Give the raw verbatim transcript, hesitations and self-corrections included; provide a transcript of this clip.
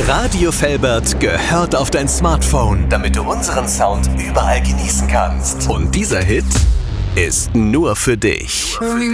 Radio Velbert gehört auf dein Smartphone, damit du unseren Sound überall genießen kannst. Und dieser Hit ist nur für dich.